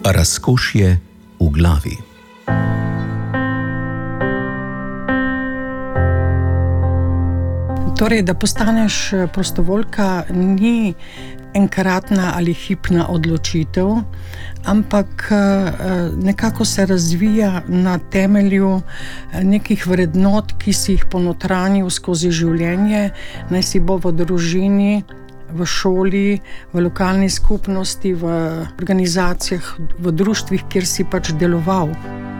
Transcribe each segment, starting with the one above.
Razkošje v glavi. Torej, da postaneš prostovoljka, ni enkratna ali hipna odločitev, ampak nekako se razvija na temelju nekih vrednot, ki si jih ponotranil skozi življenje, naj si bo v družini, v šoli, v lokalni skupnosti, v organizacijah, v društvih, kjer si pač deloval.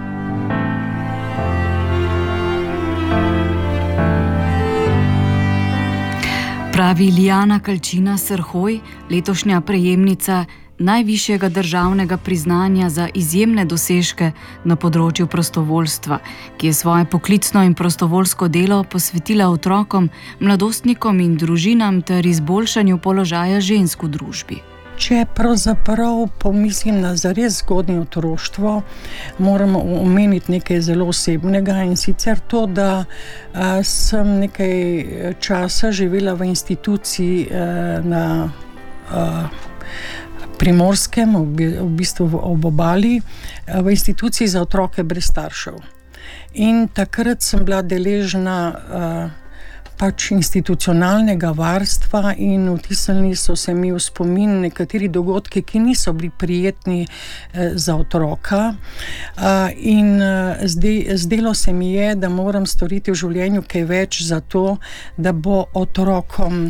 Pravi Lijana Kalčina Srhoj, letošnja prejemnica najvišjega državnega priznanja za izjemne dosežke na področju prostovoljstva, ki je svoje poklicno in prostovoljsko delo posvetila otrokom, mladostnikom in družinam ter izboljšanju položaja žensk v družbi. Če pravzaprav pomislim na zares zgodnje otroštvo, moramo omeniti nekaj zelo osebnega, in sicer to, da sem nekaj časa živela v instituciji na Primorskem, v bistvu ob obali, v instituciji za otroke brez staršev. In takrat sem bila deležna pač institucionalnega varstva in vtisnili so se mi v spomin nekateri dogodki, ki niso bili prijetni za otroka. In zdelo se mi je, da moram storiti v življenju kaj več za to, da bo otrokom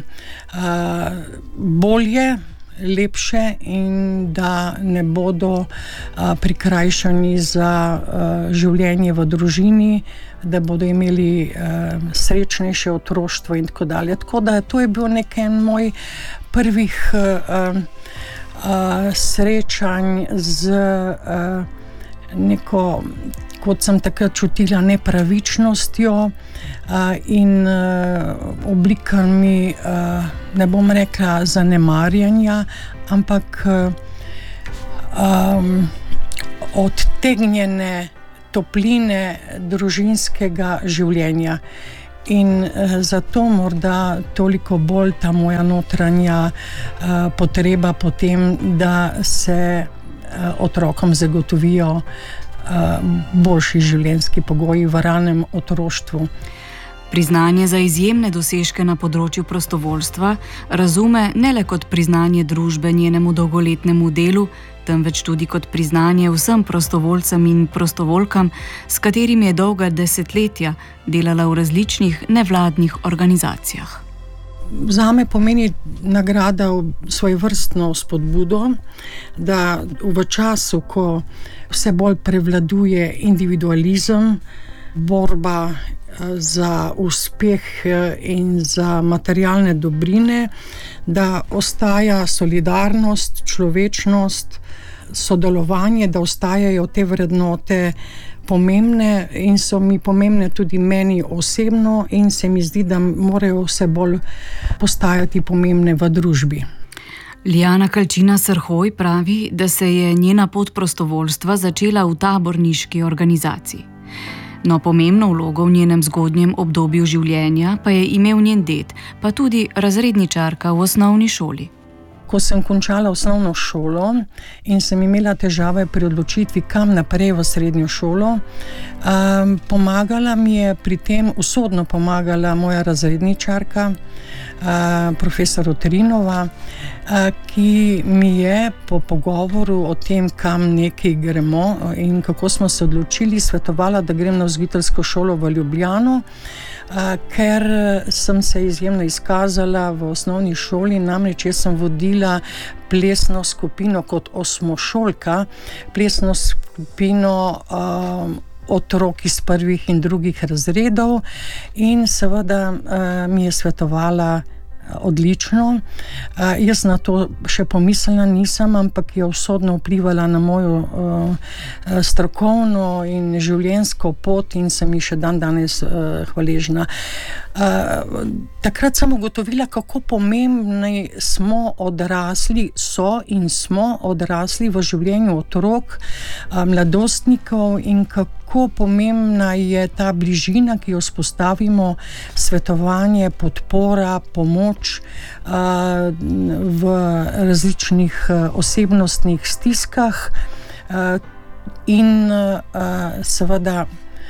bolje, lepše in da ne bodo prikrajšani za življenje v družini, da bodo imeli srečnejše otroštvo in tako dalje. Tako da to je bil nekaj moj prvih srečanj z neko, kot sem takrat čutila, nepravičnostjo in oblikami, ne bom rekla zanemarjanja, ampak odtegnjene topline družinskega življenja. In zato morda toliko bolj ta moja notranja potreba po tem, da se otrokom zagotovijo boljši življenjski pogoji v ranem otroštvu. Priznanje za izjemne dosežke na področju prostovoljstva razume ne le kot priznanje družbe njenemu dolgoletnemu delu, temveč tudi kot priznanje vsem prostovoljcem in prostovoljkam, s katerimi je dolga desetletja delala v različnih nevladnih organizacijah. Zame pomeni nagrada svojevrstno spodbudo, da v času, ko vse bolj prevladuje individualizem, borba za uspeh in za materialne dobrine, da ostaja solidarnost, človečnost, sodelovanje, da ostajajo te vrednote pomembne in so mi pomembne tudi meni osebno in se mi zdi, da morajo vse bolj postajati pomembne v družbi. Lijana Kalčina Srhoj pravi, da se je njena pot prostovoljstva začela v taborniški organizaciji. No, pomembno vlogo v njenem zgodnjem obdobju življenja pa je imel njen ded, pa tudi razredničarka v osnovni šoli. Ko sem končala osnovno šolo in sem imela težave pri odločitvi, kam naprej v srednjo šolo, pomagala mi je pri tem, usodno pomagala moja razredničarka, profesor Otrinova, ki mi je po pogovoru o tem, kam nekaj gremo in kako smo se odločili, svetovala, da grem na vzgojiteljsko šolo v Ljubljano, ker sem se izjemno izkazala v osnovni šoli, namreč jaz sem vodila plesno skupino kot osmošolka, plesno skupino otrok iz prvih in drugih razredov in seveda mi je svetovala odlično. Jaz na to še pomislila nisem, ampak je usodno vplivala na mojo strokovno in življenjsko pot in sem ji še danes hvaležna. Takrat sem ugotovila, kako pomembni smo odrasli v življenju otrok, mladostnikov in kako pomembna je ta bližina, ki jo vzpostavimo, svetovanje, podpora, pomoč v različnih osebnostnih stiskah. In seveda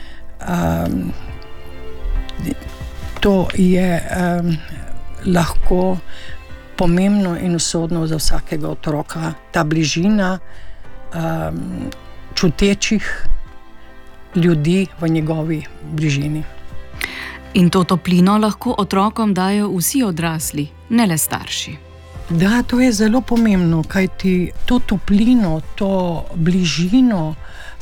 to je lahko pomembno in usodno za vsakega otroka, ta bližina čutečih ljudi v njegovi bližini. In to toplino lahko otrokom dajo vsi odrasli, ne le starši. Da, to je zelo pomembno, kajti to toplino, to bližino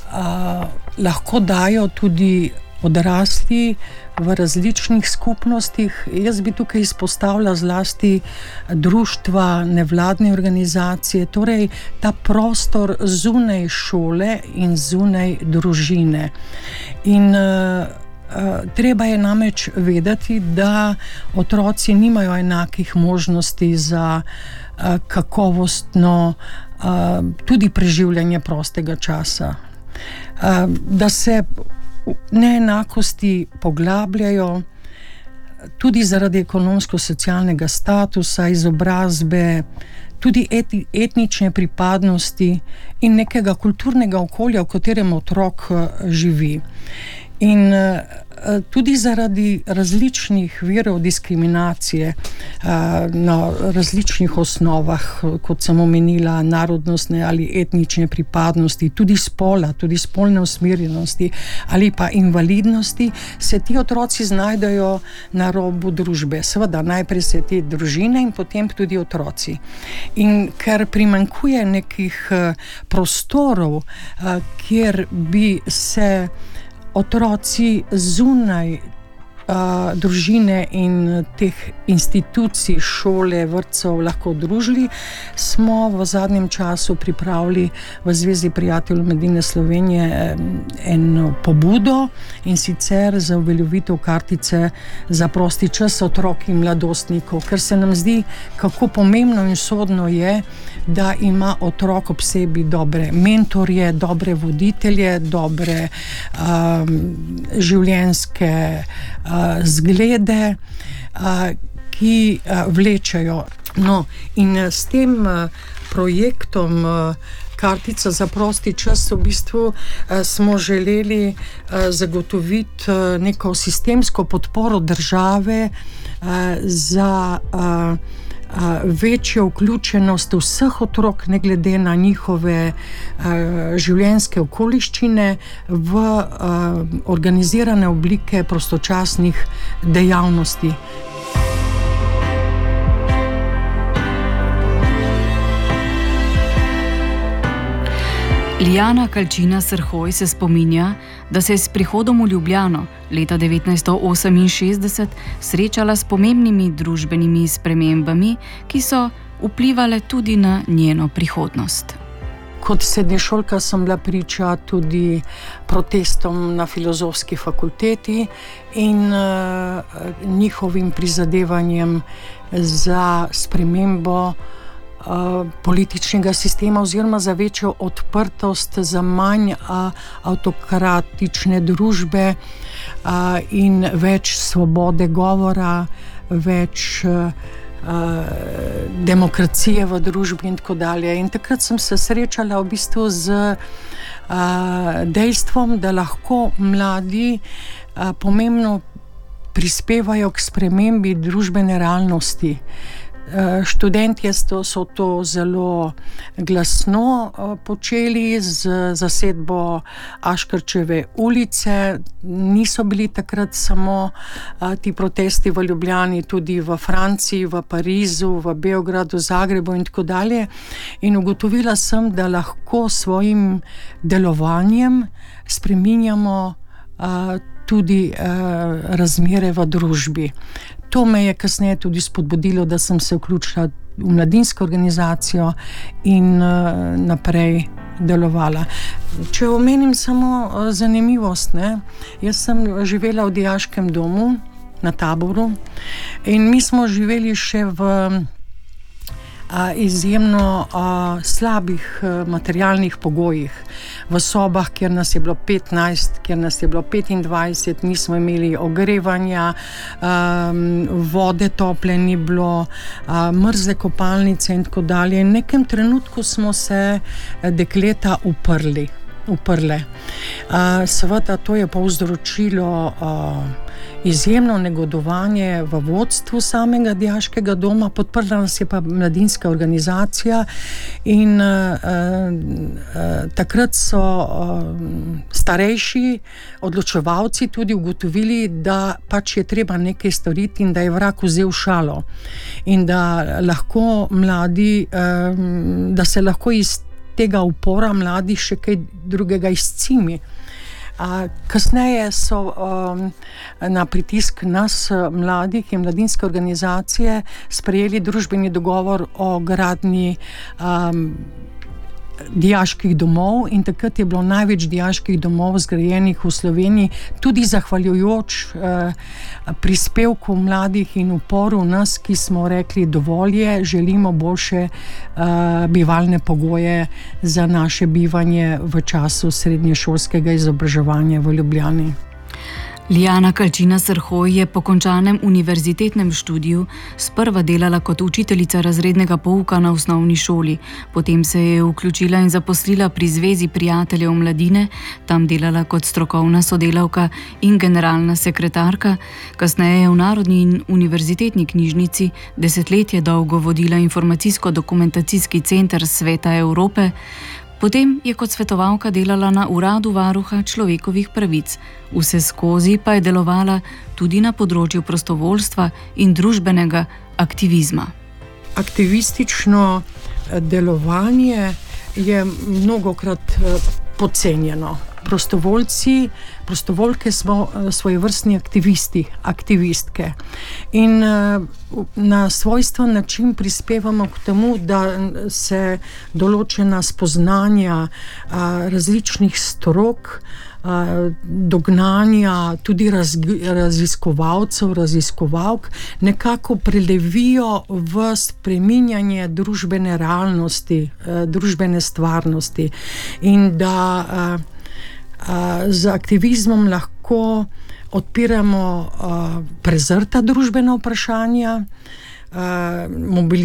lahko dajo tudi odrasli v različnih skupnostih. Jaz bi tukaj izpostavila zlasti društva, nevladne organizacije, torej ta prostor zunaj šole in zunaj družine. In treba je namreč vedeti, da otroci nimajo enakih možnosti za kakovostno tudi preživljanje prostega časa. Da se neenakosti poglabljajo tudi zaradi ekonomsko-socialnega statusa, izobrazbe, tudi etnične pripadnosti in nekega kulturnega okolja, v katerem otrok živi. In tudi zaradi različnih virov diskriminacije na različnih osnovah, kot sem omenila, narodnostne ali etnične pripadnosti, tudi spola, tudi spolne usmerjenosti ali pa invalidnosti, se ti otroci znajdejo na robu družbe. Seveda, najprej se ti družine in potem tudi otroci. In ker primanjkuje nekih prostorov, kjer bi se otroci zunaj družine in teh institucij, šole, vrtcev lahko družili, smo v zadnjem času pripravili v Zvezi prijateljev mladine Slovenije eno pobudo, in sicer za uveljavitev kartice za prosti čas otrok in mladostnikov, ker se nam zdi, kako pomembno in usodno je, da ima otrok ob sebi dobre mentorje, dobre voditelje, dobre življenjske zglede, ki vlečejo. No, in s tem projektom Kartica za prosti čas v bistvu smo želeli zagotoviti neko sistemsko podporo države za večjo vključenost vseh otrok, ne glede na njihove življenjske okoliščine, v organizirane oblike prostočasnih dejavnosti. Liljana Kalčina Srhoj se spominja, da se je s prihodom v Ljubljano leta 1968 srečala s pomembnimi družbenimi spremembami, ki so vplivale tudi na njeno prihodnost. Kot srednješolka sem bila priča tudi protestom na Filozofski fakulteti in njihovim prizadevanjem za spremembo političnega sistema oziroma za večjo odprtost, za manj avtokratične družbe in več svobode govora, več demokracije v družbi in tako dalje. In takrat sem se srečala v bistvu z dejstvom, da lahko mladi pomembno prispevajo k spremembi družbene realnosti. Študentje so to zelo glasno počeli z zasedbo Aškerčeve ulice. Niso bili takrat samo ti protesti v Ljubljani, tudi v Franciji, v Parizu, v Beogradu, Zagrebu in tako dalje. In ugotovila sem, da lahko svojim delovanjem spreminjamo tudi razmere v družbi. To me je kasneje tudi spodbudilo, da sem se vključila v mladinsko organizacijo in naprej delovala. Če omenim samo zanimivost, jaz sem živela v dijaškem domu na Taboru in mi smo živeli še v izjemno slabih materialnih pogojih. V sobah, kjer nas je bilo 15, kjer nas je bilo 25, nismo imeli ogrevanja, vode tople ni bilo, mrzle kopalnice in tako dalje. In v nekem trenutku smo se dekleta uprle. Seveda to je povzročilo izjemno negodovanje v vodstvu samega dijaškega doma, podprla nas je pa mladinska organizacija in takrat so starejši odločevalci tudi ugotovili, da pač je treba nekaj storiti in da je vrag vzel šalo in da lahko mladi, da se lahko iz tega upora mladih še kaj drugega izcimi. Kasneje so na pritisk nas mladih in mladinske organizacije sprejeli družbeni dogovor o gradnji dijaških domov in takrat je bilo največ dijaških domov zgrajenih v Sloveniji, tudi zahvaljujoč prispevku mladih in uporu nas, ki smo rekli dovolj je, želimo boljše bivalne pogoje za naše bivanje v času srednješolskega izobraževanja v Ljubljani. Liljana Kalčina Srhoj je po končanem univerzitetnem študiju sprva delala kot učiteljica razrednega pouka na osnovni šoli, potem se je vključila in zaposlila pri Zvezi prijateljev mladine, tam delala kot strokovna sodelavka in generalna sekretarka, kasneje je v Narodni in univerzitetni knjižnici desetletje dolgo vodila informacijsko-dokumentacijski center Sveta Evrope, potem je kot svetovalka delala na Uradu varuha človekovih pravic, vseskozi pa je delovala tudi na področju prostovoljstva in družbenega aktivizma. Aktivistično delovanje je mnogokrat podcenjeno. Prostovoljke smo svojevrstni aktivistke in na svojstven način prispevamo k temu, da se določena spoznanja različnih strok, dognanja tudi raziskovalcev, raziskovalk nekako prelevijo v spreminjanje družbene realnosti, družbene stvarnosti in da z aktivizmom lahko odpiramo prezrta družbena vprašanja,